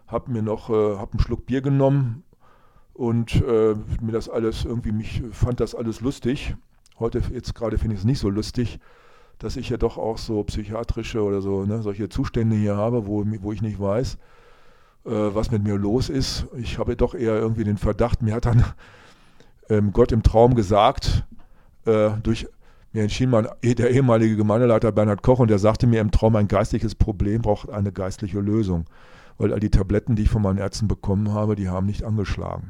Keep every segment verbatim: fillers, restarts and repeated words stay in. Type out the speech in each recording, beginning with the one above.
habe mir noch äh, hab einen Schluck Bier genommen und äh, mir das alles irgendwie, mich fand das alles lustig. Heute, jetzt gerade finde ich es nicht so lustig, dass ich ja doch auch so psychiatrische oder so, ne, solche Zustände hier habe, wo, wo ich nicht weiß, äh, was mit mir los ist. Ich habe doch eher irgendwie den Verdacht, mir hat dann ähm, Gott im Traum gesagt, äh, durch, mir erschien mein, der ehemalige Gemeindeleiter Bernhard Koch und der sagte mir im Traum, ein geistliches Problem braucht eine geistliche Lösung, weil all die Tabletten, die ich von meinen Ärzten bekommen habe, die haben nicht angeschlagen.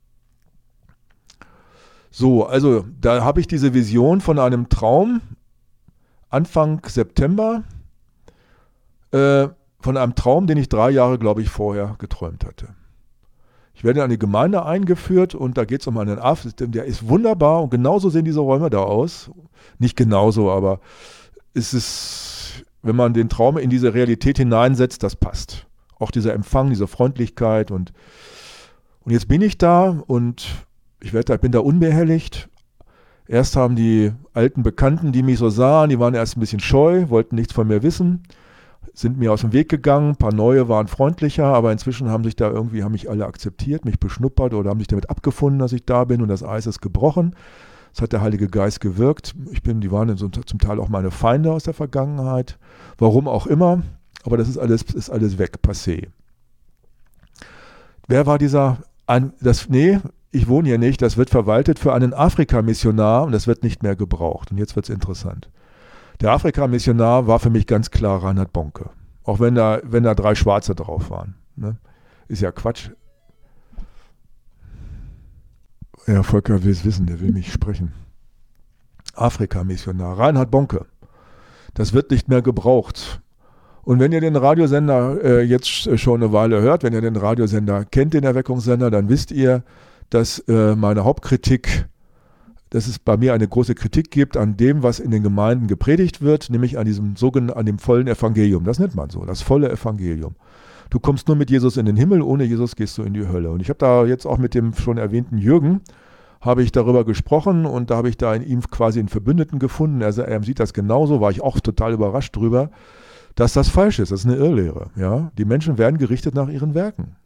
So, also da habe ich diese Vision von einem Traum, Anfang September, äh, von einem Traum, den ich drei Jahre, glaube ich, vorher geträumt hatte. Ich werde in eine Gemeinde eingeführt und da geht es um einen Aff, der ist wunderbar und genauso sehen diese Räume da aus. Nicht genauso, aber es ist, wenn man den Traum in diese Realität hineinsetzt, das passt. Auch dieser Empfang, diese Freundlichkeit und, und jetzt bin ich da und ich werde da, bin da unbehelligt. Erst haben die alten Bekannten, die mich so sahen, die waren erst ein bisschen scheu, wollten nichts von mir wissen, sind mir aus dem Weg gegangen. Ein paar neue waren freundlicher, aber inzwischen haben sich da irgendwie, haben mich alle akzeptiert, mich beschnuppert oder haben sich damit abgefunden, dass ich da bin und das Eis ist gebrochen. Das hat der Heilige Geist gewirkt. Ich bin, die waren so, zum Teil auch meine Feinde aus der Vergangenheit. Warum auch immer, aber das ist alles, ist alles weg, passé. Wer war dieser, ein, das, nee, ich wohne hier nicht, das wird verwaltet für einen Afrika-Missionar und das wird nicht mehr gebraucht. Und jetzt wird es interessant. Der Afrika-Missionar war für mich ganz klar Reinhard Bonke. Auch wenn da, wenn da drei Schwarze drauf waren. Ne? Ist ja Quatsch. Ja, Volker will es wissen, der will mich sprechen. Afrika-Missionar, Reinhard Bonke. Das wird nicht mehr gebraucht. Und wenn ihr den Radiosender äh, jetzt schon eine Weile hört, wenn ihr den Radiosender kennt, den Erweckungssender, dann wisst ihr, dass äh, meine Hauptkritik, dass es bei mir eine große Kritik gibt an dem, was in den Gemeinden gepredigt wird, nämlich an diesem sogenannten, an dem vollen Evangelium. Das nennt man so, das volle Evangelium. Du kommst nur mit Jesus in den Himmel, ohne Jesus gehst du in die Hölle. Und ich habe da jetzt auch mit dem schon erwähnten Jürgen, habe ich darüber gesprochen und da habe ich da in ihm quasi einen Verbündeten gefunden. Er, er sieht das genauso, war ich auch total überrascht drüber, dass das falsch ist. Das ist eine Irrlehre. Ja? Die Menschen werden gerichtet nach ihren Werken.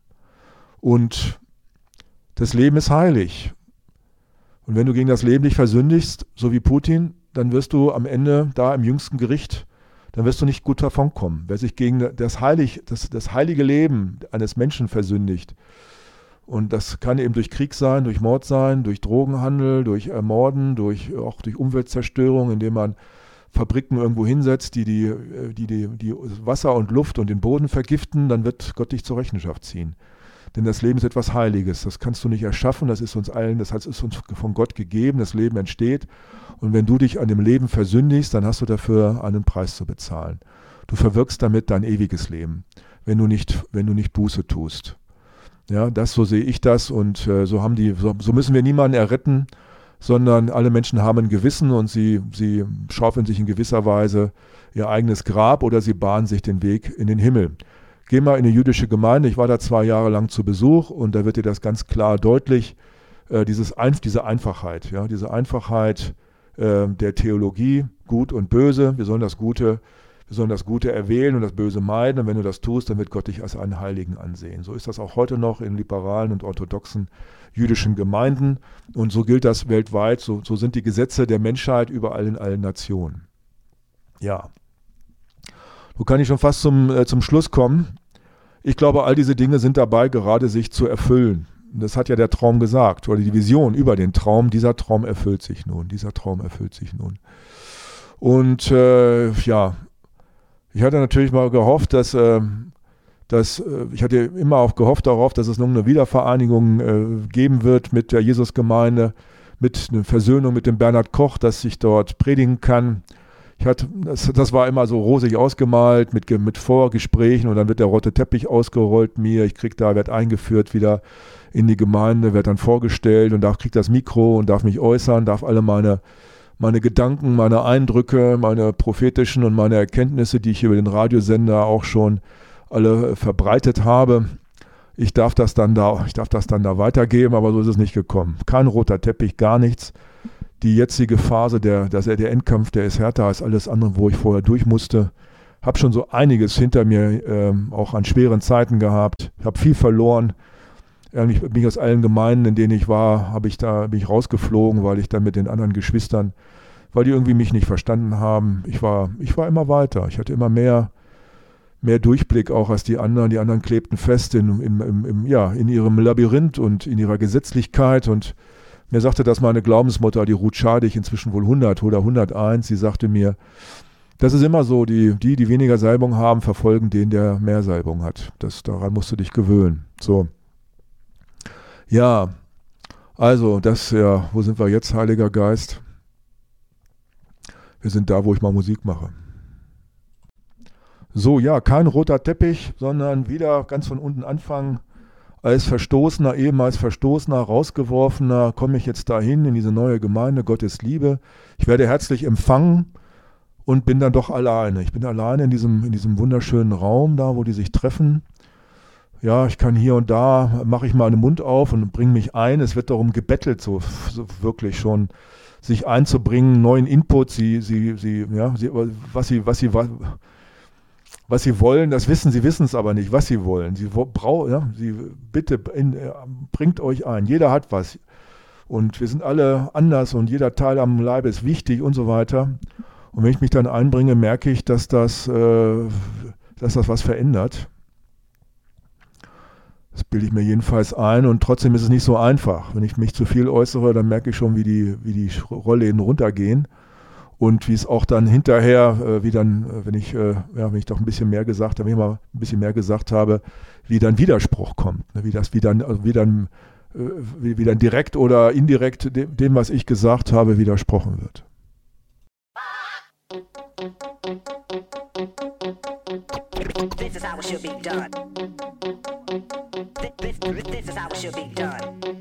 Und das Leben ist heilig. Und wenn du gegen das Leben dich versündigst, so wie Putin, dann wirst du am Ende da im jüngsten Gericht, dann wirst du nicht gut davonkommen. Wer sich gegen das, heilig, das, das heilige Leben eines Menschen versündigt, und das kann eben durch Krieg sein, durch Mord sein, durch Drogenhandel, durch Ermorden, durch, auch durch Umweltzerstörung, indem man Fabriken irgendwo hinsetzt, die die, die, die, die Wasser und Luft und den Boden vergiften, dann wird Gott dich zur Rechenschaft ziehen. Denn das Leben ist etwas Heiliges, das kannst du nicht erschaffen, das ist uns allen, das heißt, es ist uns von Gott gegeben, das Leben entsteht. Und wenn du dich an dem Leben versündigst, dann hast du dafür einen Preis zu bezahlen. Du verwirkst damit dein ewiges Leben, wenn du nicht, wenn du nicht Buße tust. Ja, das, so sehe ich das und äh, so haben die, so, so müssen wir niemanden erretten, sondern alle Menschen haben ein Gewissen und sie, sie schaufeln sich in gewisser Weise ihr eigenes Grab oder sie bahnen sich den Weg in den Himmel. Geh mal in eine jüdische Gemeinde, ich war da zwei Jahre lang zu Besuch und da wird dir das ganz klar deutlich, äh, dieses Ein, diese Einfachheit, ja, diese Einfachheit äh, der Theologie, Gut und Böse, wir sollen das Gute, wir sollen das Gute erwählen und das Böse meiden und wenn du das tust, dann wird Gott dich als einen Heiligen ansehen. So ist das auch heute noch in liberalen und orthodoxen jüdischen Gemeinden und so gilt das weltweit, so, so sind die Gesetze der Menschheit überall in allen Nationen. Ja. So kann ich schon fast zum, äh, zum Schluss kommen. Ich glaube, all diese Dinge sind dabei, gerade sich zu erfüllen. Das hat ja der Traum gesagt, oder die Vision über den Traum. Dieser Traum erfüllt sich nun. Dieser Traum erfüllt sich nun. Und äh, ja, ich hatte natürlich mal gehofft, dass, äh, dass äh, ich hatte immer auch gehofft darauf, dass es noch eine Wiedervereinigung äh, geben wird mit der Jesusgemeinde, mit einer Versöhnung mit dem Bernhard Koch, dass ich dort predigen kann. Ich hatte, das, das war immer so rosig ausgemalt mit, mit Vorgesprächen und dann wird der rote Teppich ausgerollt mir. Ich krieg da, werde eingeführt wieder in die Gemeinde, werde dann vorgestellt und darf, krieg das Mikro und darf mich äußern, darf alle meine, meine Gedanken, meine Eindrücke, meine prophetischen und meine Erkenntnisse, die ich über den Radiosender auch schon alle verbreitet habe. Ich darf das dann da, ich darf das dann da weitergeben, aber so ist es nicht gekommen. Kein roter Teppich, gar nichts. Die jetzige Phase, der, dass er der Endkampf, der ist härter als alles andere, wo ich vorher durch musste. habe schon so einiges hinter mir, ähm, auch an schweren Zeiten gehabt. Ich habe viel verloren. Eigentlich bin ich aus allen Gemeinden, in denen ich war, habe ich da, bin ich rausgeflogen, weil ich dann mit den anderen Geschwistern, weil die irgendwie mich nicht verstanden haben. Ich war, ich war immer weiter. Ich hatte immer mehr, mehr Durchblick auch als die anderen. Die anderen klebten fest in, in, in, in, ja, in ihrem Labyrinth und in ihrer Gesetzlichkeit. Und mir sagte das meine Glaubensmutter, die Ruth Schadig, inzwischen wohl hundert oder hunderteins, sie sagte mir, das ist immer so, die, die, die weniger Salbung haben, verfolgen den, der mehr Salbung hat. Das, daran musst du dich gewöhnen. So. Ja, also das, ja, wo sind wir jetzt, Heiliger Geist? Wir sind da, wo ich mal Musik mache. So, ja, kein roter Teppich, sondern wieder ganz von unten anfangen. Als Verstoßener, ehemals Verstoßener, rausgeworfener, komme ich jetzt dahin in diese neue Gemeinde, Gottes Liebe. Ich werde herzlich empfangen und bin dann doch alleine. Ich bin alleine in diesem, in diesem wunderschönen Raum da, wo die sich treffen. Ja, ich kann hier und da, mache ich mal den Mund auf und bringe mich ein. Es wird darum gebettelt, so, so wirklich schon sich einzubringen, neuen Input. Sie, sie, sie, ja, sie, was sie, was sie, was, was sie wollen, das wissen sie, wissen es aber nicht, was sie wollen. Sie brauchen, ja, sie bitte in, äh, bringt euch ein. Jeder hat was und wir sind alle anders und jeder Teil am Leibe ist wichtig und so weiter. Und wenn ich mich dann einbringe, merke ich, dass das, äh, dass das was verändert. Das bilde ich mir jedenfalls ein und trotzdem ist es nicht so einfach. Wenn ich mich zu viel äußere, dann merke ich schon, wie die, wie die Rollläden runtergehen und wie es auch dann hinterher, äh, wie dann, wenn ich, äh, ja, wenn ich doch ein bisschen mehr gesagt habe, wenn ich mal ein bisschen mehr gesagt habe, wie dann Widerspruch kommt, ne? Wie das, wie dann, also wie dann, äh, wie, wie dann direkt oder indirekt dem, dem, was ich gesagt habe, widersprochen wird. This is how it should be done. This, this, this is how it should be done.